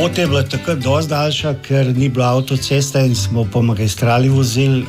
pot je bila takrat dosti daljša, ker ni bila avtocesta in smo po magistrali vozili.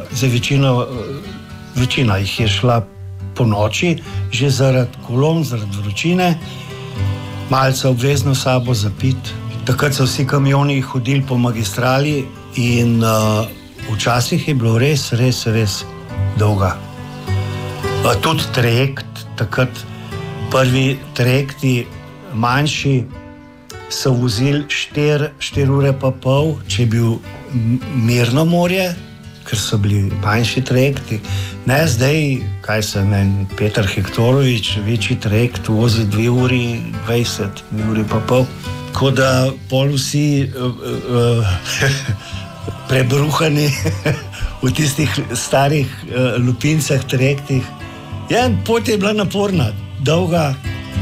Večina jih je šla po noči, že zaradi kolon, zaradi vročine, malce obvezno sabo zapiti. Takrat so vsi kamioni hodili po magistrali in včasih je bilo res dolga. Tudi trajekt, takrat prvi trajekti manjši so vozili 4 ure pa pol, če je bil mirno morje, ker so bili manjši trajekti. Ne, zdaj, Petar Hektorovič, večji trajekt vozi 2 uri 20, 2 uri pa pol. Tako da pol vsi prebruhani v tistih starih lupincah, trajektih. Ja, pot je bila naporna, dolga.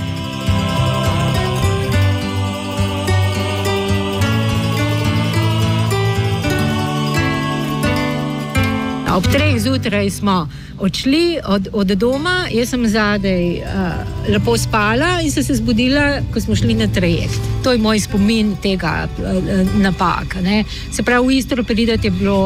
Ob 3 zjutraj smo odšli od doma, jaz sem zadaj lepo spala in sem se zbudila, ko smo šli na trajekt. To je moj spomin tega napaka. Ne? Se pravi, v Istro prideti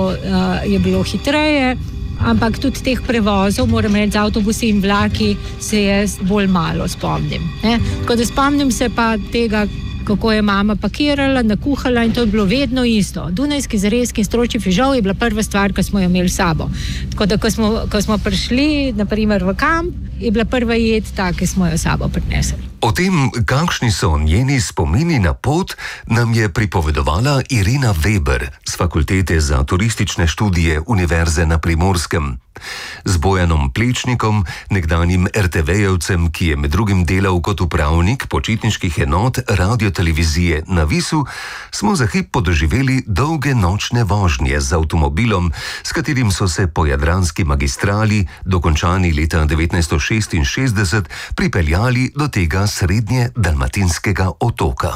je bilo hitreje, ampak tudi teh prevozov, moram reči, z avtobusi in vlaki se jaz bolj malo spomnim. Ne? Tako da spomnim se pa tega, kako je mama pakirala, nakuhala in to je bilo vedno isto. Dunajski zrezki in stročji fižol je bila prva stvar, ki smo jo imeli s sabo. Tako da, ko smo prišli, naprimer v kamp, je bila prva jed ta, ki smo jo s sabo prinesli. O tem, kakšni so njeni spomini na pot, nam je pripovedovala Irina Weber z Fakultete za turistične študije Univerze na Primorskem. Z Bojanom Plečnikom, nekdanjim RTV-jevcem, ki je med drugim delal kot upravnik počitniških enot radiotelevizije na Visu, smo za hip podoživeli dolge nočne vožnje z avtomobilom, s katerim so se po jadranski magistrali, dokončani leta 1966, pripeljali do tega srednje dalmatinskega otoka.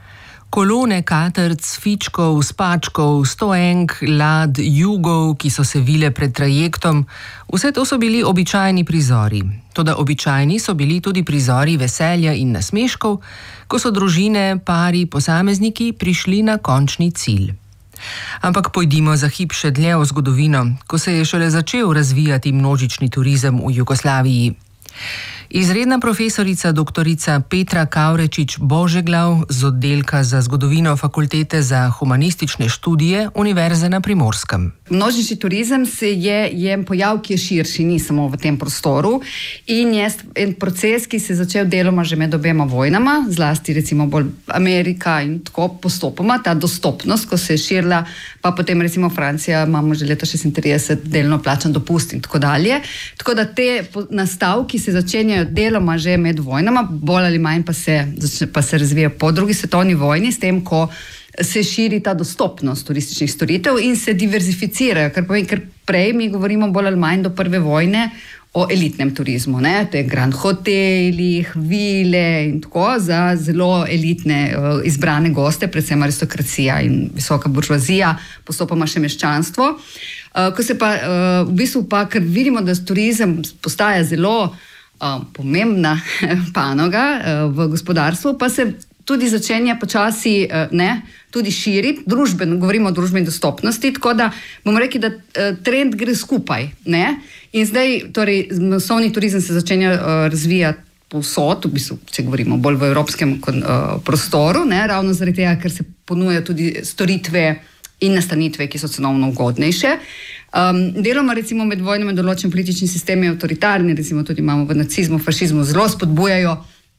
Kolone katrc, fičkov, spačkov, stoenk, lad, jugov, ki so se vile pred trajektom, vse to so bili običajni prizori. Toda običajni so bili tudi prizori veselja in nasmeškov, ko so družine, pari, posamezniki prišli na končni cilj. Ampak pojdimo za hip še dlje v zgodovino, ko se je šele začel razvijati množični turizem v Jugoslaviji. Izredna profesorica doktorica Petra Kavrečič-Božeglav z oddelka za zgodovino Fakultete za humanistične študije Univerze na Primorskem. Množični turizem je pojav, ki je širši, ni samo v tem prostoru in je en proces, ki se je začel deloma že med obema vojnama, zlasti recimo bolj Amerika in tako postopoma, ta dostopnost, ko se je širila, pa potem recimo Francija, imamo že leta 36 delno plačan dopust in tako dalje. Tako da te nastavki se začenjajo deloma že med vojnama, bolj ali manj pa se razvija po drugi svetovni vojni, s tem, ko se širi ta dostopnost turističnih storitev in se diverzificirajo, ker prej mi govorimo bolj ali manj do prve vojne o elitnem turizmu, ne? Te grand hotelih, vile in tako za zelo elitne izbrane goste, predvsem aristokracija in visoka buržoazija, postopoma še meščanstvo. Ko se pa v bistvu ker vidimo, da turizem postaja zelo pomembna panoga v gospodarstvu, pa se tudi začenja počasi tudi širiti, govorimo o družbeni dostopnosti, tako da bomo rekli, da trend gre skupaj. Ne? In zdaj, torej, masovni turizem se začenja razvijati povsod, v bistvu, če govorimo bolj v evropskem prostoru, ne? Ravno zaradi tega, ker se ponujajo tudi storitve in nastanitve, ki so cenovno ugodnejše. Deloma recimo med vojnami določeni politični sistemi avtoritarni, recimo tudi imamo v nacizmu, fašizmu, zelo spodbujajo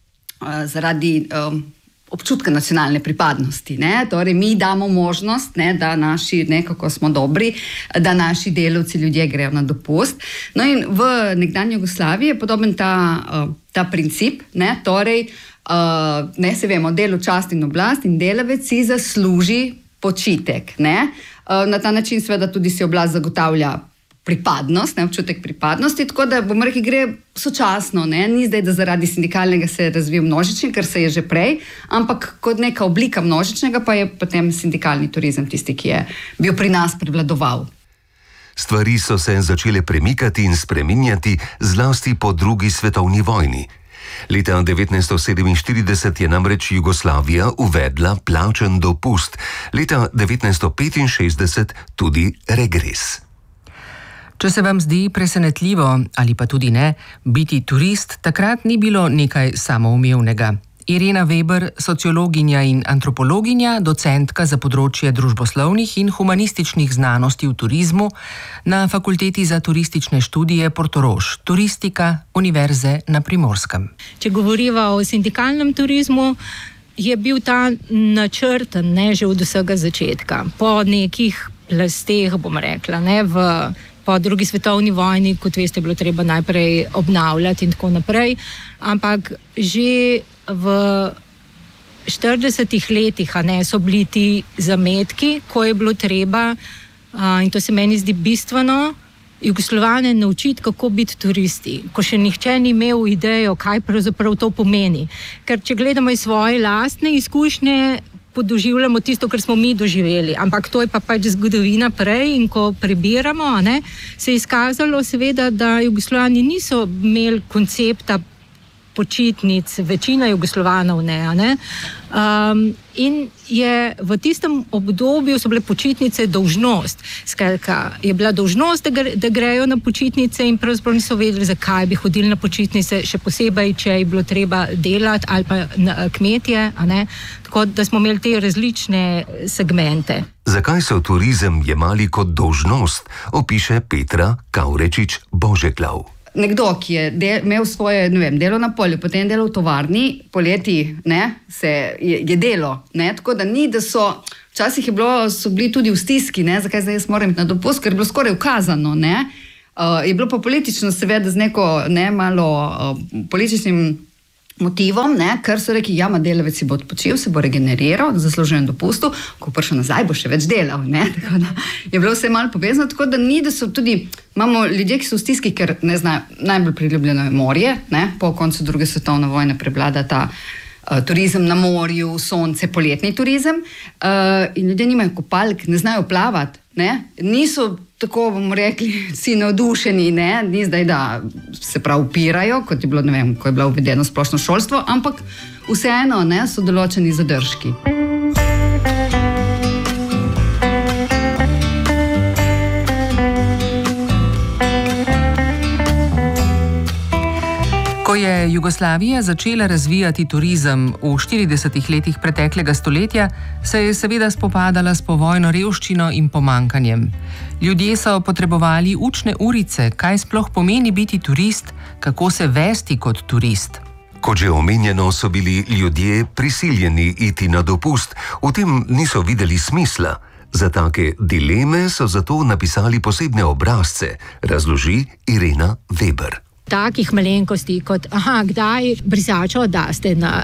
zaradi občutka nacionalne pripadnosti. Ne? Torej, mi damo možnost, da naši, kako smo dobri, da naši delavci, ljudje grejo na dopust. No in v nekdanji Jugoslaviji je podoben ta princip, ne? Torej, se vemo, delo, čast in oblast in delavec si zasluži počitek. Ne? Na ta način seveda tudi si oblast zagotavlja pripadnost, občutek pripadnosti, tako da bomo rekli, gre sočasno, ni zdaj, da zaradi sindikalnega se je razvil množični, ker se je že prej, ampak kot neka oblika množičnega pa je potem sindikalni turizem tisti, ki je bil pri nas prevladoval. Stvari so se začele premikati in spreminjati zlasti po drugi svetovni vojni. Leta 1947 je namreč Jugoslavija uvedla plačen dopust, leta 1965 tudi regres. Če se vam zdi presenetljivo, ali pa tudi ne, biti turist takrat ni bilo nekaj samoumevnega. Irena Weber, sociologinja in antropologinja, docentka za področje družboslovnih in humanističnih znanosti v turizmu na Fakulteti za turistične študije Portorož, turistika Univerze na Primorskem. Če govoriva o sindikalnem turizmu, je bil ta načrten že od vsega začetka. Po nekih plasteh, bom rekla, po drugi svetovni vojni, kot veste, je bilo treba najprej obnavljati in tako naprej, ampak že v 40 letih so bili ti zametki, ko je bilo treba, in to se meni zdi bistveno, Jugoslovane naučiti, kako biti turisti, ko še nihče ni imel idejo, kaj pravzaprav to pomeni. Ker če gledamo iz svoje lastne izkušnje, podoživljamo tisto, kar smo mi doživeli, ampak to je pa pač zgodovina prej, in ko prebiramo, se je izkazalo seveda, da Jugoslovani niso imeli koncepta počitnic, večina Jugoslovanov ne. In je v tistem obdobju so bile počitnice dolžnost. Skratka, je bila dolžnost, da grejo na počitnice, in pravzaprav niso vedeli, zakaj bi hodili na počitnice, še posebej, če je bilo treba delati ali pa kmetje, Tako da smo imeli te različne segmente. Zakaj so turizem jemali kot dolžnost, opiše Petra Kavrečič-Božeklav. Nekdo, ki je imel svoje, delo na polju, potem delo v tovarni, poleti je delo. Tako da ni, da so, včasih so bili tudi v stiski, zakaj zdaj jaz moram iti na dopust, ker je bilo skoraj ukazano. Je bilo pa politično seveda z neko malo političnim motivom, ker so rekli, delavec si bo odpočil, se bo regeneriral, zaslužen dopustu, ko prišel nazaj, bo še več delal. Tako da je bilo vse malo povezano, tako da ni, da so tudi, imamo ljudje, ki so v stiski, ker ne znajo, najbolj priljubljeno je morje, po koncu druge svetovne vojne prevlada ta turizem na morju, sonce, poletni turizem, in ljudje nimajo kopalk, ne znajo plavati, niso tako, bomo rekli, si navdušeni, ni zdaj, da se prav upirajo, kot je bilo, ko je bilo uvedeno splošno šolstvo, ampak vseeno, so določeni zadržki. Ko je Jugoslavija začela razvijati turizem v 40 letih preteklega stoletja, se je seveda spopadala s povojno revščino in pomanjkanjem. Ljudje so potrebovali učne urice, kaj sploh pomeni biti turist, kako se vesti kot turist. Kot že omenjeno, so bili ljudje prisiljeni iti na dopust, v tem niso videli smisla. Za take dileme so zato napisali posebne obrazce, razloži Irena Weber. Takih malenkosti kot, kdaj brisačo daste na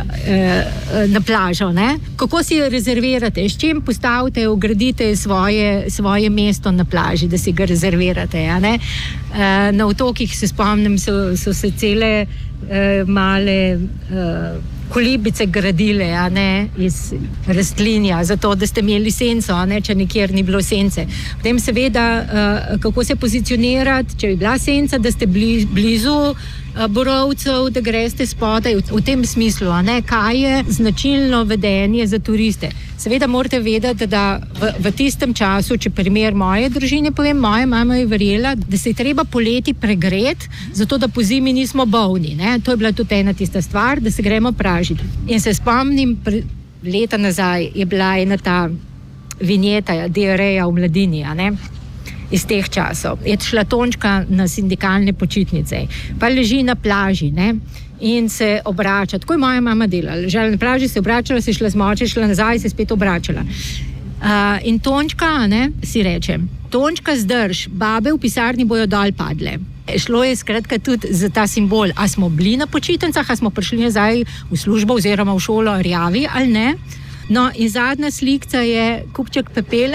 plažo, Kako si jo rezervirate, s čim postavite, ugradite svoje mesto na plaži, da si ga rezervirate, Na otokih, se spomnim, so se cele male kolibice gradile, iz rastlinja, zato da ste imeli senco, če nikjer ni bilo sence. Potem seveda, kako se pozicionirati, če bi bila senca, da ste blizu borovcev, da greste spodaj, v tem smislu, kaj je značilno vedenje za turiste. Seveda morate vedeti, da v tistem času, če primer moje družine povem, moja mama je verjela, da se je treba poleti pregreti, zato da po zimi nismo bolni. To je bila tudi ena tista stvar, da se gremo pražiti. In se spomnim, leta nazaj je bila ena ta vinjeta, diareja v mladini, iz teh časov. Je šla Tončka na sindikalne počitnice, pa leži na plaži, in se obrača. Tako je moja mama delala. Ležala na plaži, se obračala, se šla zmoče, šla nazaj, se spet obračala. In Tončka, si reče, Tončka, zdrž, babe v pisarni bojo dol padle. Šlo je skratka tudi za ta simbol, a smo bili na počitnicah, a smo prišli nazaj v službo oziroma v šolo rjavi ali ne. No, in zadnja slikca je kupček pepela.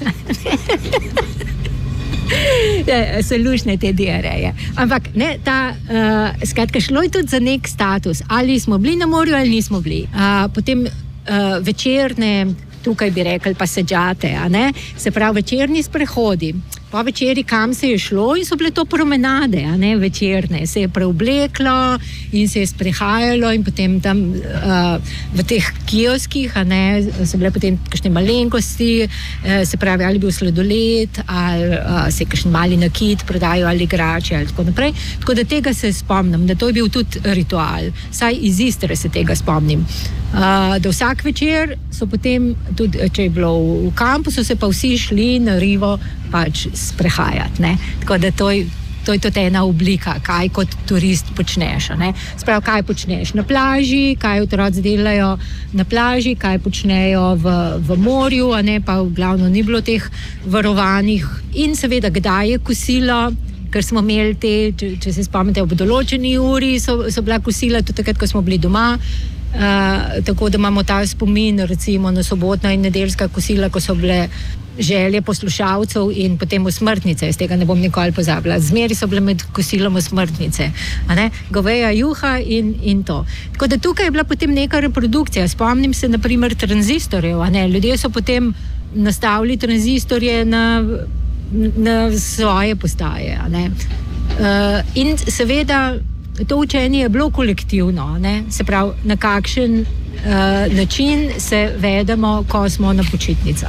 So lušne te diareje. Ampak skratka, šlo je tudi za nek status. Ali smo bili na morju ali nismo bili. Potem večerne, tukaj bi rekli pa seđate, se pravi večerni sprehodi. po večeri, kam se je šlo in so bile to promenade, a ne večerne. Se je preobleklo in se je sprehajalo in potem tam v teh kioskih, a ne, so bile potem kakšne malenkosti, se pravi, ali bil sladoled, ali se je kakšen mali nakit prodajal, ali igrače, ali tako naprej. Tako da tega se spomnim, da to je bil tudi ritual. Saj iz Istre se tega spomnim. Da vsak večer so potem, tudi če je bilo v kampu, so se pa vsi šli na rivo pač sprehajati, ne. Tako da to je tudi ena oblika, kaj kot turist počneš, ne. Sprav, kaj počneš na plaži, kaj otroci delajo na plaži, kaj počnejo v morju, a ne, pa v glavno ni bilo teh varovanih in seveda, kdaj je kosilo, ker smo imeli če se spomnite, ob določeni uri so bila kosila, tudi takrat, ko smo bili doma, tako da imamo ta spomin recimo na sobotna in nedeljska kosila, ko so bile želje poslušalcev in potem osmrtnice, iz tega ne bom nikoli pozabila. Zmeri so bile med kosilom osmrtnice, a ne, goveja juha in to. Tako da tukaj je bila potem neka reprodukcija. Spomnim se na primer tranzistorjev, a ne, ljudje so potem nastavili tranzistorje na svoje postaje, a ne. In seveda to učenje je bilo kolektivno, ne? Se pravi, na kakšen način se vedemo, ko smo na počitnicah.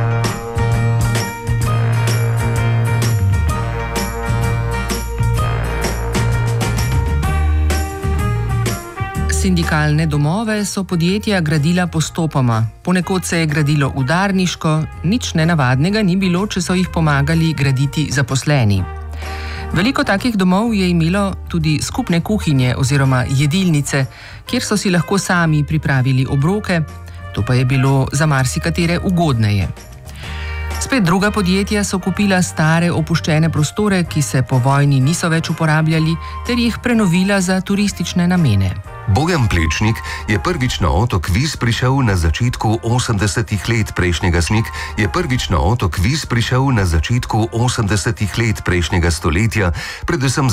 Sindikalne domove so podjetja gradila postopoma. Ponekod se je gradilo udarniško, nič nenavadnega ni bilo, če so jih pomagali graditi zaposleni. Veliko takih domov je imelo tudi skupne kuhinje oziroma jedilnice, kjer so si lahko sami pripravili obroke, to pa je bilo za marsikatere ugodneje. Spet druga podjetja so kupila stare opuščene prostore, ki se po vojni niso več uporabljali, ter jih prenovila za turistične namene. Bojan Plečnik je prvič na otok Vis prišel na začetku 80-ih let prejšnjega stoletja, predvsem